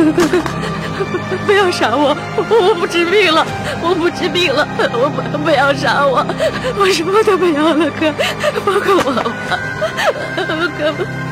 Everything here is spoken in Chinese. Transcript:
哥，不要杀我，我不治病了，我不治病了，我不要杀我，我什么都不要了，哥，放过我吧，哥。